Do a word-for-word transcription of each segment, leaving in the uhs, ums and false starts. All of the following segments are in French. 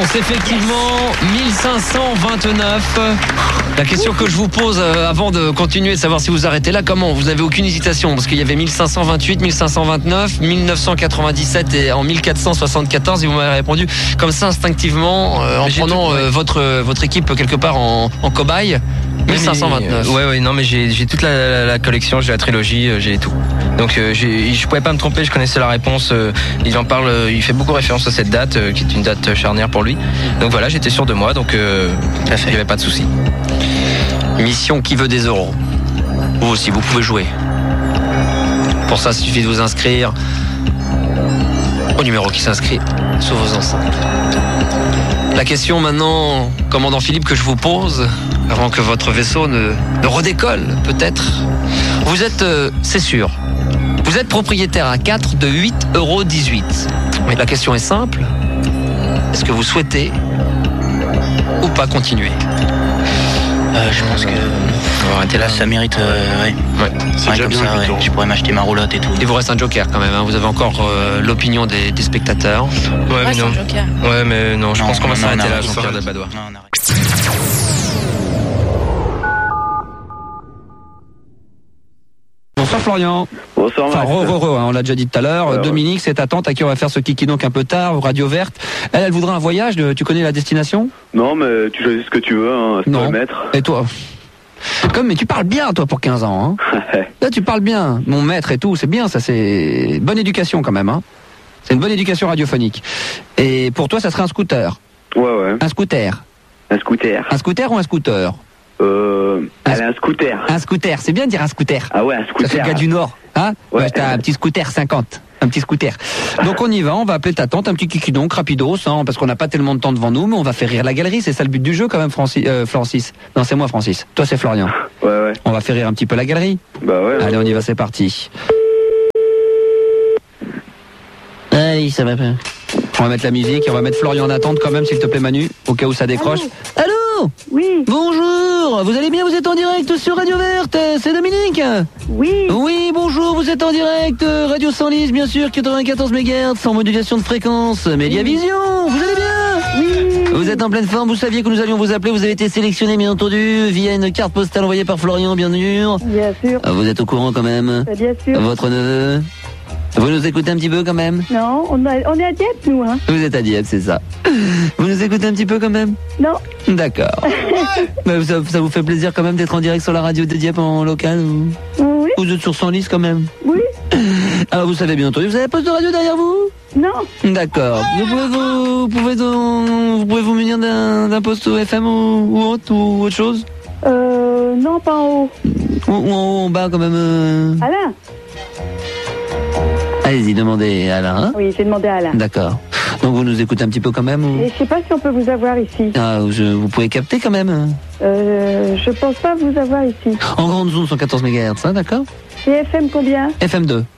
réponse, effectivement, mille cinq cent vingt-neuf. La question que je vous pose euh, avant de continuer, de savoir si vous arrêtez là, comment? Vous n'avez aucune hésitation, parce qu'il y avait mille cinq cent vingt-huit, mille cinq cent vingt-neuf, mille neuf cent quatre-vingt-dix-sept et en mille quatre cent soixante-quatorze, et vous m'avez répondu comme ça instinctivement, euh, en prenant tout, ouais. euh, votre, votre équipe quelque part en, en cobaye. mille cinq cent vingt-neuf. Ouais, ouais, non, mais j'ai, j'ai toute la, la, la collection, j'ai la trilogie, j'ai tout. Donc, euh, j'ai, je pouvais pas me tromper, je connaissais la réponse. Euh, il en parle, euh, il fait beaucoup référence à cette date, euh, qui est une date charnière pour lui. Donc voilà, j'étais sûr de moi, donc euh, il n'y avait pas de souci. Mission qui veut des euros. Vous aussi, vous pouvez jouer. Pour ça, il suffit de vous inscrire au numéro qui s'inscrit sur vos enceintes. La question maintenant, commandant Philippe, que je vous pose, avant que votre vaisseau ne, ne redécolle, peut-être. Vous êtes, euh, c'est sûr, vous êtes propriétaire à quatre de huit euros dix-huit. Mais la question est simple. Est-ce que vous souhaitez ou pas continuer? euh, Je pense que on va arrêter là, ça mérite. Euh, ouais. Ouais, c'est ouais, déjà comme bien ça, ouais. Je pourrais m'acheter ma roulotte et tout. Il vous reste un joker quand même, hein. Vous avez encore euh, l'opinion des, des spectateurs. Ouais, Ouais, mais c'est non. un joker. Ouais, mais non, je Non, pense qu'on va non, s'arrêter non, là, non, Jean-Pierre non, de Badois. Non, on arrête. Bonsoir Florian. Bonsoir Enfin, Max. re, re, re, hein, on l'a déjà dit tout à l'heure. Alors, Dominique, c'est ta tante à qui on va faire ce kiki donc un peu tard, Radio Verte. Elle, elle voudrait un voyage. De, tu connais la destination? Non, mais tu choisis ce que tu veux, hein, c'est Non. toi le maître. Et toi? Comme, mais tu parles bien, toi, pour quinze ans. Hein. Là, tu parles bien. Mon maître et tout, c'est bien, ça, c'est bonne éducation quand même. Hein. C'est une bonne éducation radiophonique. Et pour toi, ça serait un scooter. Ouais, ouais. Un scooter. Un scooter. Un scooter ou un scooter? Euh. Un Elle a un scooter. Un scooter, c'est bien de dire un scooter. Ah ouais, un Ça fait scooter. le gars du Nord. Hein? Ouais. Ouais, t'as un petit scooter cinquante. Un petit scooter. Donc on y va, on va appeler ta tante, un petit kiki donc, rapidos, hein, parce qu'on n'a pas tellement de temps devant nous, mais on va faire rire la galerie, c'est ça le but du jeu quand même, Francis. Euh, Francis. Non, c'est moi Francis. Toi c'est Florian. Ouais, ouais. On va faire rire un petit peu la galerie. Bah ouais. Allez, on y va, c'est parti. Allez, ça va pas. On va mettre la musique et on va mettre Florian en attente quand même, s'il te plaît Manu, au cas où ça décroche. Allô? Allô? Oui. Bonjour, vous allez bien, vous êtes en direct sur Radio Verte, c'est Dominique? Oui. Oui, bonjour, vous êtes en direct, Radio Senlis, bien sûr, quatre-vingt-quatorze mégahertz, sans modulation de fréquence, Médiavision, vous allez bien? Oui. Vous êtes en pleine forme, vous saviez que nous allions vous appeler, vous avez été sélectionné, bien entendu, via une carte postale envoyée par Florian, bien sûr. Bien sûr. Vous êtes au courant quand même? Bien sûr. Votre neveu? Vous nous écoutez un petit peu quand même? Non, on, a, on est à Dieppe, nous, hein. Vous êtes à Dieppe, c'est ça. Vous nous écoutez un petit peu quand même? Non. D'accord. Mais ça, ça vous fait plaisir quand même d'être en direct sur la radio de Dieppe en local ou... Oui. Vous êtes sur Senlis quand même? Oui. Alors vous savez bien entendu, vous avez un poste de radio derrière vous? Non. D'accord. Vous pouvez vous, vous pouvez vous, vous pouvez vous munir d'un, d'un poste F M ou, ou autre ou autre chose? Euh, non, pas en haut. Ou, ou en haut, en bas quand même euh... Alain? Allez-y, demandez à Alain. Hein? Oui, j'ai demandé à Alain. D'accord. Donc vous nous écoutez un petit peu quand même ou... Et je sais pas si on peut vous avoir ici. Ah, je, vous pouvez capter quand même. Euh, je pense pas vous avoir ici. En grande zone, cent quatorze mégahertz, hein, d'accord? Et F M combien? F M deux.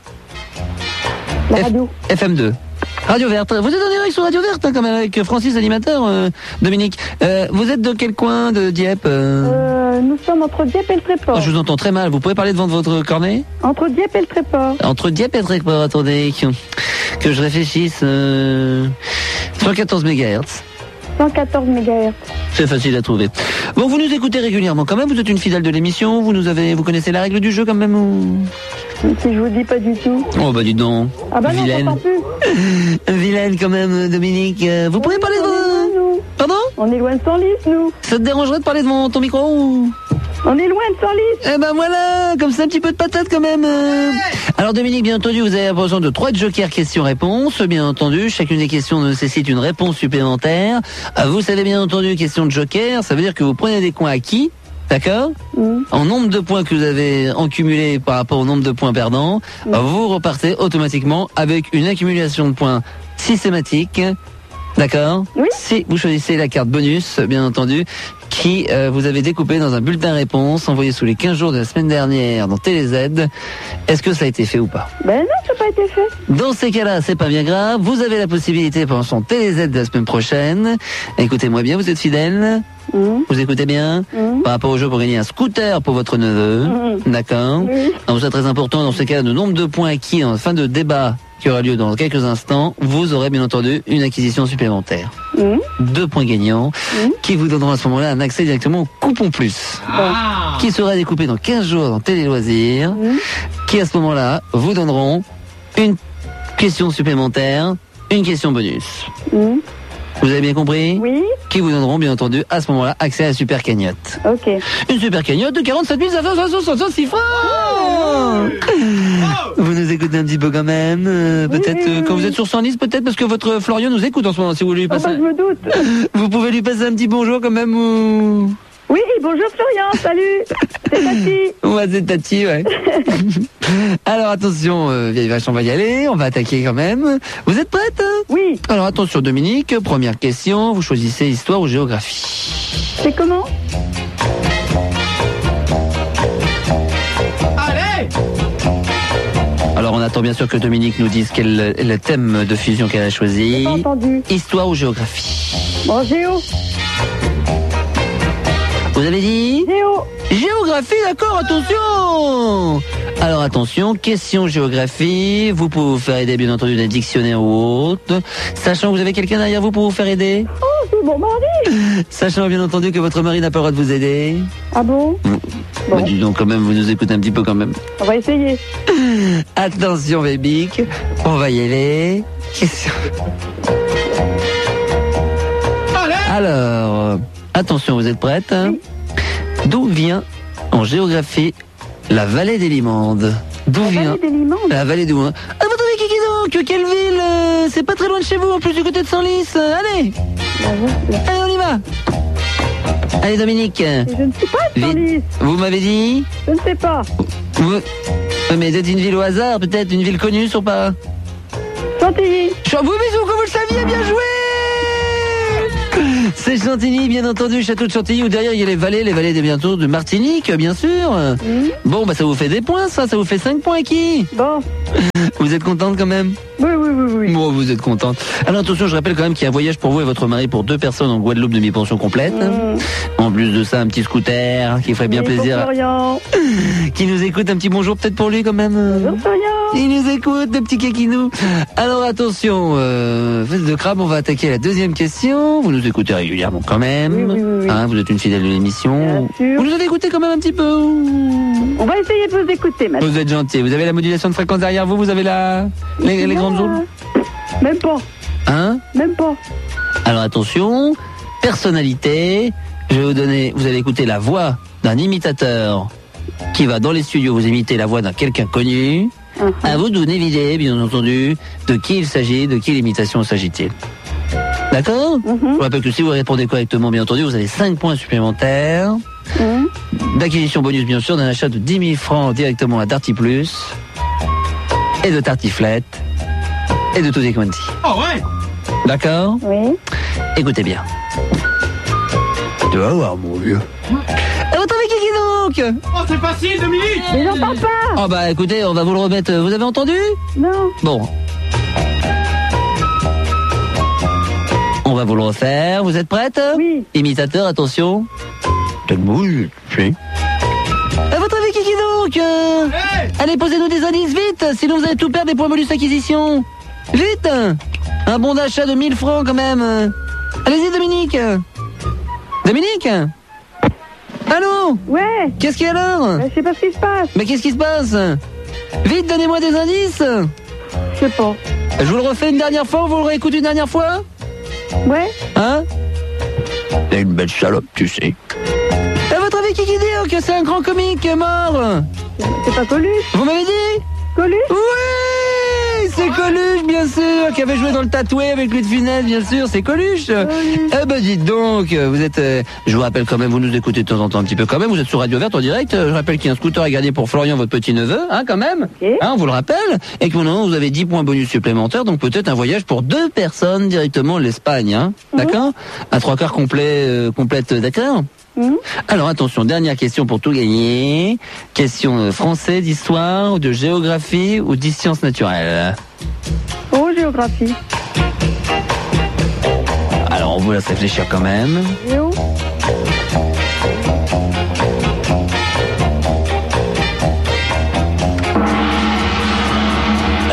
La F- radio. F M deux. Radio Verte. Vous êtes en direct sur Radio Verte, hein, quand même, avec Francis, animateur, euh, Dominique. Euh, vous êtes de quel coin de Dieppe euh... Euh, nous sommes entre Dieppe et le Tréport. Oh, je vous entends très mal. Vous pouvez parler devant votre cornet? Entre Dieppe et le Tréport. Entre Dieppe et le Tréport, attendez, que, que je réfléchisse. Euh... cent quatorze mégahertz. cent quatorze mégahertz. C'est facile à trouver. Bon, vous nous écoutez régulièrement quand même, vous êtes une fidèle de l'émission, vous nous avez, vous connaissez la règle du jeu quand même ou... Si je vous dis pas du tout. Oh bah dis donc. Ah bah non, Vilaine. j'entends plus. Vilaine quand même, Dominique. Euh, Vous pouvez parler On est loin, devant... nous. Pardon? On est loin de Senlis, nous. Ça te dérangerait de parler devant ton micro ou... On est loin de Senlis. Eh ben voilà, comme ça un petit peu de patate quand même. euh. Alors Dominique, bien entendu, vous avez besoin de trois jokers questions-réponses. Bien entendu, chacune des questions nécessite une réponse supplémentaire. Ah, vous savez bien entendu, question de joker, ça veut dire que vous prenez des coins acquis. D'accord? Mmh. En nombre de points que vous avez en cumulé par rapport au nombre de points perdants, Mmh. vous repartez automatiquement avec une accumulation de points systématique. D'accord? Oui. Si vous choisissez la carte bonus, bien entendu, qui euh, vous avez découpé dans un bulletin réponse envoyé sous les quinze jours de la semaine dernière dans TéléZ. Est-ce que ça a été fait ou pas? Ben non, ça n'a pas été fait. Dans ces cas-là, c'est pas bien grave. Vous avez la possibilité pendant son TéléZ de la semaine prochaine. Écoutez-moi bien, vous êtes fidèles? Mmh. Vous écoutez bien? Mmh. Par rapport au jeu pour gagner un scooter pour votre neveu. Mmh. D'accord. Oui. Donc c'est très important dans ce cas, le nombre de points acquis en fin de débat qui aura lieu dans quelques instants, vous aurez bien entendu une acquisition supplémentaire. Mmh. Deux points gagnants mmh. qui vous donneront à ce moment-là un accès directement au coupon plus. Ah. Qui sera découpé dans quinze jours dans Télé Loisirs. Mmh. Qui à ce moment-là vous donneront une question supplémentaire, une question bonus. Mmh. Vous avez bien compris? Oui. Qui vous donneront bien entendu à ce moment-là accès à la super cagnotte. Ok. Une super cagnotte de quarante-sept mille cinq cent soixante-six francs. Vous nous écoutez un petit peu quand même. euh, Oui, peut-être oui, euh, quand oui. vous êtes sur Senlis, peut-être parce que votre Florian nous écoute en ce moment. Si vous voulez lui Oh, passer, bah, je me doute. vous pouvez lui passer un petit bonjour quand même. Ou... Oui, bonjour Florian, salut. C'est Tati. Ouais, c'est Tati, ouais. Alors attention, euh, vieille vache, on va y aller. On va attaquer quand même. Vous êtes prête? Oui. Alors attention, Dominique. Première question. Vous choisissez histoire ou géographie? C'est comment? Alors on attend bien sûr que Dominique nous dise quel est le thème de fusion qu'elle a choisi. J'ai pas entendu. Histoire ou géographie? Bon, Géo. Vous avez dit Géo. géographie, d'accord, attention. Alors attention, question géographie. Vous pouvez vous faire aider bien entendu d'un dictionnaire ou autre. Sachant que vous avez quelqu'un derrière vous pour vous faire aider. Oh, c'est mon mari. Sachant bien entendu que votre mari n'a pas le droit de vous aider. Ah bon? Bon. Bon. Bah, dis donc quand même, vous nous écoutez un petit peu quand même. On va essayer. Attention Bébic, on va y aller. Question. Alors, attention, vous êtes prête? Oui. D'où vient, en géographie, la vallée des Limandes? D'où La vient vallée des Limandes. la vallée d'où? Ah, vous trouvez qui donc? Quelle ville? euh, C'est pas très loin de chez vous, en plus du côté de Senlis. Euh, Allez, La- la- allez, on y va. Allez Dominique, Je ne sais pas, vite. Senlis. Vous m'avez dit? Je ne sais pas. Vous... Euh, Mais c'est une ville au hasard, peut-être une ville connue sur pas? Chantilly. Je vous bisous, que vous le saviez, bien joué. C'est Chantilly, bien entendu, château de Chantilly, où derrière il y a les vallées, les vallées des bientôt de Martinique, bien sûr. Mmh. Bon, bah ça vous fait des points, ça, ça vous fait cinq points acquis. Bon. Vous êtes contente quand même? Oui, oui, oui, oui. Bon, vous êtes contente. Alors attention, je rappelle quand même qu'il y a un voyage pour vous et votre mari pour deux personnes en Guadeloupe demi-pension complète. Mmh. En plus de ça, un petit scooter qui ferait bien Oui, pour plaisir. à- Florian. Qui nous écoute, un petit bonjour peut-être pour lui quand même. Bonjour Florian. Il nous écoute, le petit kékinou. Alors attention, euh, fesse de crabe, on va attaquer la deuxième question. Vous nous écoutez régulièrement quand même. Oui, oui, oui, oui. Hein, vous êtes une fidèle de l'émission. Bien sûr. Vous nous avez écouté quand même un petit peu. On va essayer de vous écouter maintenant. Vous êtes gentil. Vous avez la modulation de fréquence derrière vous. Vous avez la les, les grandes zones. Même pas. Hein? Même pas. Alors attention, personnalité. Je vais vous donner. Vous allez écouter la voix d'un imitateur qui va dans les studios vous imiter la voix d'un quelqu'un connu. Uh-huh. À vous de vous deviner, bien entendu, de qui il s'agit, de quelle imitation s'agit-il. D'accord? Mhm. Je vous rappelle que si vous répondez correctement, bien entendu, vous avez cinq points supplémentaires. Mmh. D'acquisition bonus, bien sûr, d'un achat de dix mille francs directement à Darty Plus. Et de Tartiflette. Et de Tutti Quanti. Oh ouais. D'accord? Oui. Écoutez bien. Tu vas voir, mon vieux. À votre avis, qui donc? Oh, c'est facile, Dominique. Mais j'en parle pas. Oh bah écoutez, on va vous le remettre. Vous avez entendu? Non. Bon. On va vous le refaire. Vous êtes prête? Oui. Imitateur, attention. T'as le mouille, oui. À votre avis, qui donc? euh Hey. Allez, posez-nous des indices vite, sinon vous allez tout perdre des points bonus acquisition. Vite. Un bon d'achat de mille francs quand même. Allez-y, Dominique. Dominique? Allô? Ouais. Qu'est-ce qu'il y a alors? Euh, Je sais pas ce qui se passe. Mais qu'est-ce qui se passe? Vite, donnez-moi des indices. Je sais pas. Je vous le refais une dernière fois, vous le réécoutez une dernière fois? Ouais. Hein? T'es une belle salope, tu sais. À votre avis, qui qui dit que c'est un grand comique mort? C'est pas Coluche. Vous m'avez dit? Coluche. Oui, c'est Coluche, bien sûr, qui avait joué dans le tatoué avec Louis de Funès, bien sûr, c'est Coluche. Eh ben, dites donc, vous êtes, euh, je vous rappelle quand même, vous nous écoutez de temps en temps un petit peu quand même, vous êtes sur Radio Verte en direct, je rappelle qu'il y a un scooter à gagner pour Florian, votre petit-neveu, hein, quand même, Ok. hein, on vous le rappelle, et que maintenant, vous avez dix points bonus supplémentaires, donc peut-être un voyage pour deux personnes directement l'Espagne, hein, d'accord? À trois quarts complet, euh, complète, d'accord? Mmh. Alors attention, dernière question pour tout gagner. Question euh, français, d'histoire, ou de géographie ou de sciences naturelles. Oh, géographie. Alors on vous laisse réfléchir quand même. Géo.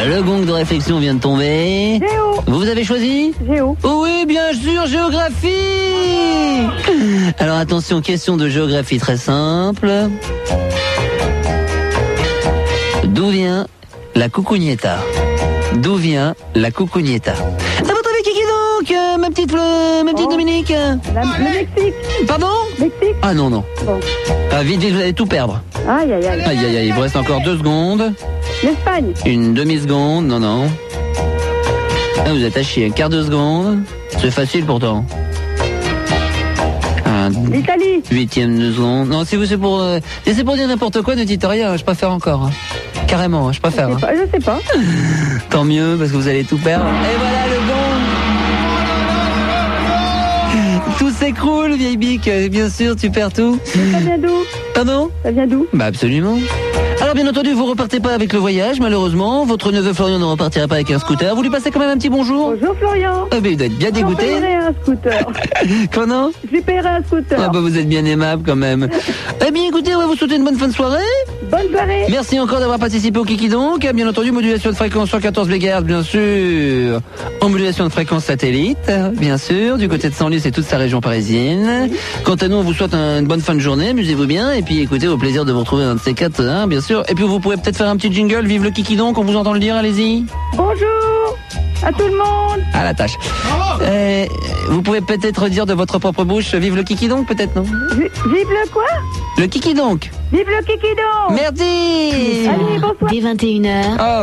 Le gong de réflexion vient de tomber. Géo. Vous, vous avez choisi? Géo. Oh oui, bien sûr, géographie. Alors attention, question de géographie très simple. D'où vient la cucugnetta? D'où vient la cucugnetta? À votre avis, qui donc, euh, ma petite, euh, ma petite Oh. Dominique? La, le Mexique. Pardon? Mexique. Ah non, non. Bon. Ah, vite, vite, vous allez tout perdre. Aïe, aïe, aïe. Aïe, aïe, aïe, il vous reste encore deux secondes. L'Espagne. Une demi-seconde, non, non. Ah, vous êtes à chier, un quart de seconde. C'est facile pourtant. Un L'Italie. huitième de seconde. Non, si vous c'est pour, euh, si c'est pour dire n'importe quoi, ne dites rien, je préfère encore. hein. Carrément, hein, je Je préfère. sais hein. pas. Je sais pas. Tant mieux, parce que vous allez tout perdre. Et voilà le gong. Tout s'écroule, vieille bique. Bien sûr, tu perds tout. Ça vient d'où? Pardon? Ça vient d'où? Bah absolument. Alors bien entendu, vous repartez pas avec le voyage, malheureusement. Votre neveu Florian ne repartira pas avec un scooter. Vous lui passez quand même un petit bonjour? Bonjour Florian. Ah ben il doit être bien Je dégoûté. lui paierai un scooter. Comment? Je lui paierai un scooter. Ah bah vous êtes bien aimable quand même. Eh bien écoutez, on va vous souhaiter une bonne fin de soirée. Bonne soirée. Merci encore d'avoir participé au Kiki Donc. Bien entendu, modulation de fréquence cent quatorze mégahertz, bien sûr. En modulation de fréquence satellite, bien sûr, du côté de Senlis et toute sa région parisienne. Quant à nous, on vous souhaite une bonne fin de journée, amusez-vous bien, et puis écoutez, au plaisir de vous retrouver un de ces quatre, hein, bien sûr. Et puis vous pouvez peut-être faire un petit jingle, vive le Kiki Donc, on vous entend le dire, allez-y. Bonjour à tout le monde. À la tâche. Euh, vous pouvez peut-être dire de votre propre bouche, vive le Kiki Donc, peut-être, non? Vi- Vive le quoi? Le Kiki Donc. Vive le Kikidon. Merci. Allez, bonsoir. Dès vingt et une heures, Oh.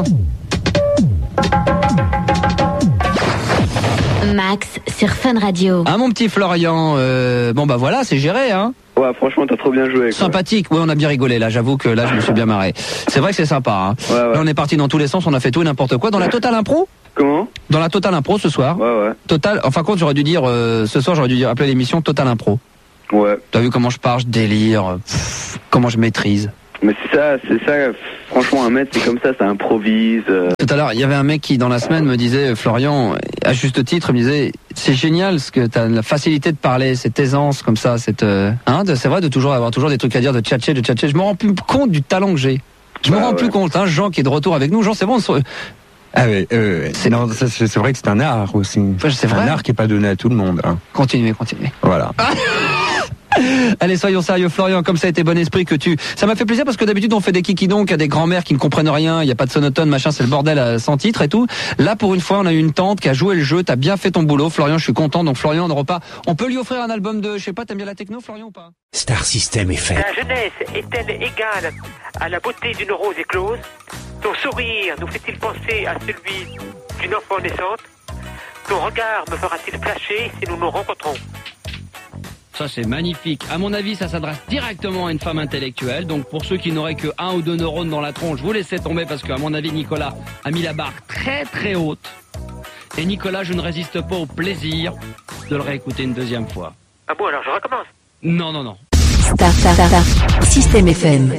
Max sur Fun Radio. Ah mon petit Florian, euh, bon bah voilà, c'est géré, hein. Ouais, franchement, t'as trop bien joué. Quoi. Sympathique, ouais, on a bien rigolé là, j'avoue que là je me suis bien marré. C'est vrai que c'est sympa, hein. Ouais, ouais. Là on est parti dans tous les sens, on a fait tout et n'importe quoi. Dans la Total Impro Comment? Dans la Total Impro ce soir. Ouais, ouais. Total, enfin compte, j'aurais dû dire, euh, ce soir j'aurais dû dire, appeler l'émission Total Impro. Ouais. T'as vu comment je pars, je délire, pff, comment je maîtrise. Mais c'est ça, c'est ça. Franchement, un mètre, c'est comme ça, ça improvise. euh. Tout à l'heure, il y avait un mec qui dans la semaine me disait, Florian, à juste titre, me disait, c'est génial ce que t'as la facilité de parler, cette aisance comme ça, cette, euh, hein, de- c'est vrai de toujours avoir toujours des trucs à dire, de tchatcher, de tchatcher. Je me rends plus compte du talent que j'ai. Je me Bah, rends ouais. plus compte, hein, Jean qui est de retour avec nous. Jean, c'est bon, on se- Ah oui, euh, C'est- non, ça, c'est c'est vrai que c'est un art aussi. Ouais, c'est vrai. Un art qui est pas donné à tout le monde. Hein. continuez, continuez. Voilà. Allez, soyons sérieux, Florian, comme ça a été bon esprit que tu... Ça m'a fait plaisir parce que d'habitude, on fait des kiki donc à des grands-mères qui ne comprennent rien, il n'y a pas de sonotone, machin, c'est le bordel à sans titre et tout. Là, pour une fois, on a eu une tante qui a joué le jeu, t'as bien fait ton boulot, Florian, je suis content. Donc, Florian, on n'aura pas... On peut lui offrir un album de... Je sais pas, t'aimes bien la techno, Florian, ou pas? Star System F M. La jeunesse est-elle égale à la beauté d'une rose éclose? Ton sourire nous fait-il penser à celui d'une enfant naissante? Ton regard me fera-t-il flasher si nous nous rencontrons? Ça, c'est magnifique. À mon avis, ça s'adresse directement à une femme intellectuelle. Donc, pour ceux qui n'auraient que un ou deux neurones dans la tronche, vous laissez tomber parce qu'à mon avis, Nicolas a mis la barre très très haute. Et Nicolas, je ne résiste pas au plaisir de le réécouter une deuxième fois. Ah bon, alors je recommence. Non, non, non. Star, star, star, star. System F M.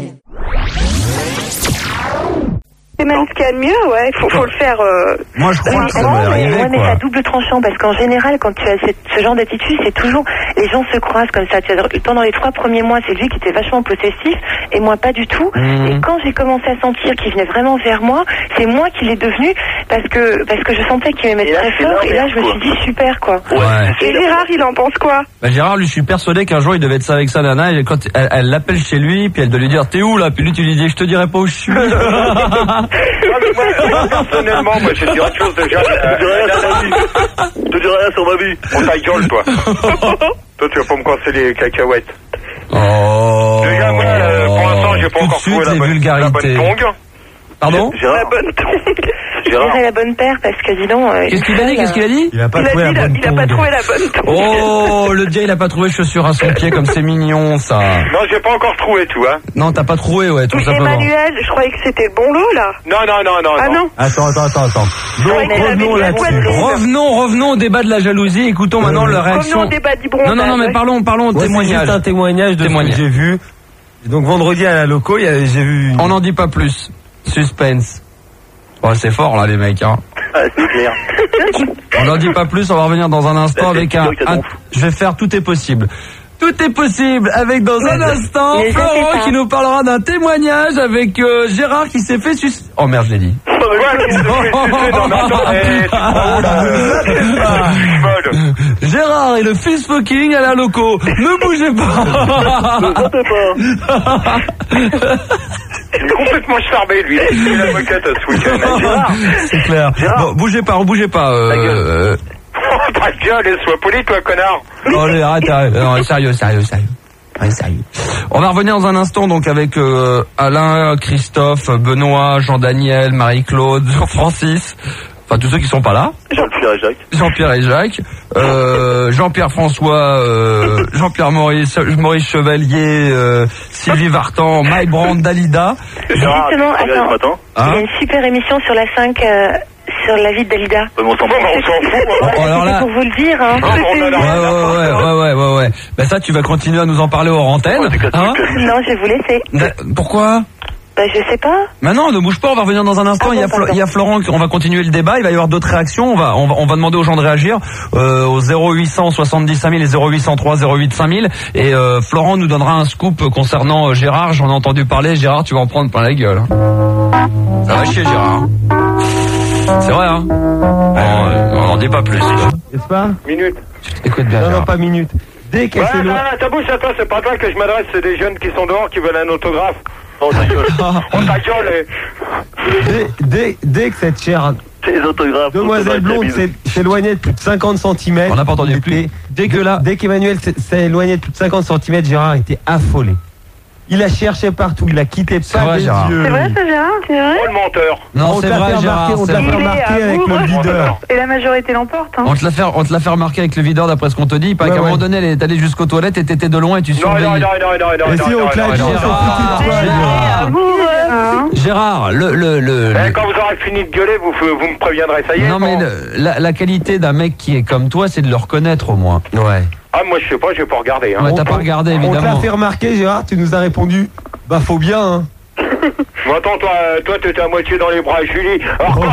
C'est même ce qu'il y a de mieux, ouais. Faut, faut le faire. Euh... Moi, je crois que ça Ouais, va mais, arriver, ouais, mais quoi. c'est à double tranchant parce qu'en général, quand tu as cette- ce genre d'attitude, c'est toujours les gens se croisent comme ça. Tu as- Pendant les trois premiers mois, c'est lui qui était vachement possessif et moi pas du tout. Mhm. Et quand j'ai commencé à sentir qu'il venait vraiment vers moi, c'est moi qui l'ai devenu parce que parce que je sentais qu'il m'aimait Et là, très c'est fort. Et là, l'inverse, je me suis dit super quoi. Ouais. Et Gérard, il en pense quoi? Bah Gérard, lui, je suis persuadé qu'un jour il devait être ça avec sa nana et quand elle elle l'appelle chez lui, puis elle doit lui dire t'es où là, puis lui tu lui dis je te dirai pas où je suis. Personnellement, moi je dis autre chose déjà. Je te dirai rien sur ma vie. On ta gueule, toi. Toi, tu vas pas me casser les cacahuètes. Oh. Déjà, moi, euh, pour l'instant, j'ai pas Tout de encore suite, trouvé la les bonne, la vulgarités. bonne tongue. Pardon? Gérard. La bonne tongue. Je dirais la bonne paire parce que dis donc. euh, Qu'est-ce qu'il a dit? Qu'est-ce qu'il a dit? Il a pas Il a trouvé dit, la il a, bonne il a pas tongue. trouvé la bonne tongue. Oh, le dia il a pas trouvé chaussure à son pied comme c'est mignon ça. Non, j'ai pas encore trouvé tout, hein. Non, t'as pas trouvé, ouais, tout Oui, simplement. Emmanuel, je croyais que c'était le bon lot, là. Non, non, non, non. Ah non? Attends, attends, attends, attends. Donc, Ouais, mais il avait revenons de la là-dessus. poitrine. Revenons, revenons au débat de la jalousie. Écoutons maintenant la Revenons réaction. au débat du bronzage. Non, non, non, mais ouais. parlons, parlons au Moi, c'est témoignage. juste un témoignage de Témoignage. ce que j'ai vu. Donc vendredi à la loco, il y a- j'ai vu. une- On n'en dit pas plus. Suspense. Oh, c'est fort là les mecs. Hein. Ah, c'est clair. On n'en dit pas plus. On va revenir dans un instant Bah, avec c'est un, sûr que ça un- gonfle. Je vais faire tout est possible. Tout est possible avec dans un instant mais ça, c'est Florent pas. qui nous parlera d'un témoignage avec euh, Gérard qui s'est fait sus. Oh merde, je l'ai dit. Oh Non, mais attends, eh, tu prends où, là, euh, Gérard et le fist fucking à la loco. Ne bougez pas. Ne sortez pas. Il est complètement charmé, lui. Il est l'avocate ce week-end. Gérard. C'est clair. Bon, bougez pas, bougez pas. Euh, euh... Oh, ta gueule, sois poli, toi, connard. Non, allez, arrête, arrête. Non, sérieux, sérieux, sérieux. Ouais, sérieux. On va revenir dans un instant donc avec euh, Alain, Christophe, Benoît, Jean-Daniel, Marie-Claude, Jean-Francis. Enfin, tous ceux qui sont pas là. Jean-Pierre et Jacques. Jean-Pierre et Jacques. Euh, Jean-Pierre François, euh, Jean-Pierre Maurice, Maurice Chevalier, euh, Sylvie Vartan, Mike Brand, Dalida. Justement, attends. Hein? Il y a une super émission sur la cinq, euh, sur la vie de Dalida. Ouais, on s'en fout, on s'en fout. Oh, alors là... C'est pour vous le dire, hein. Ouais, ouais, ouais, ouais, ouais, ouais, ouais. Ben ça, tu vas continuer à nous en parler hors antenne, hein? Non, je vais vous laisser. Da- Pourquoi? Bah, je sais pas. Maintenant, ne bouge pas, on va revenir dans un instant. Ah, il, y a bon, Flo- il y a Florent, on va continuer le débat. Il va y avoir d'autres réactions. On va, on va, on va demander aux gens de réagir euh, au zéro huit cent soixante-dix cinq mille et zéro huit cent trois zéro huit cinq mille. Et euh, Florent nous donnera un scoop concernant euh, Gérard. J'en ai entendu parler. Gérard, tu vas en prendre plein la gueule. Ça va chier, Gérard. C'est vrai, hein. On n'en dit pas plus. N'est-ce pas? Minute. Écoute bien. Non, Gérard. non, pas minute. Dès qu'elle Ouais, non, s'éloigne. non, ta bouche à toi, c'est pas toi que je m'adresse, c'est des jeunes qui sont dehors qui veulent un autographe. Oh ta gueule. Oh ta gueule. Dès, dès, dès que cette chère Les autographes. demoiselle blonde s'est- s'éloignait de plus de cinquante centimètres. On n'a pas entendu plus. Dès que là, dès qu'Emmanuel s'est- s'est éloigné de plus de cinquante centimètres, Gérard était affolé. Il la cherchait partout, il la quittait pas vrai, des Gérard. yeux. C'est vrai ça, Gérard? C'est vrai? Oh le menteur. Non, On c'est te l'a vrai, fait Gérard. remarquer, on te c'est l'a vrai. fait Il est remarquer à avec bout, le hein. leader. Et la majorité l'emporte, hein. On te l'a fait, on te l'a fait remarquer avec le videur d'après ce qu'on te dit. Il paraît Ouais, qu'à un ouais. moment donné, elle est allée jusqu'aux toilettes et t'étais de loin et tu Non, non, non, surveillais. non, non, non, Et non, si non, on te l'a non, dit, non, on s'en non, foutait de toi, Gérard. À bout, hein. Gérard, le, le, le, Eh, le- quand vous aurez fini de gueuler, vous, vous me préviendrez, ça y est. non mais bon. le- la, la qualité d'un mec qui est comme toi, c'est de le reconnaître au moins. Ouais. Ah, moi je sais pas, j'ai pas regardé. Hein. Ouais, t'as pas regardé On te l'a évidemment. fait remarquer, Gérard, tu nous as répondu. Bah, faut bien, hein. Bon, attends, toi, toi, t'étais à moitié dans les bras, Julie. Alors,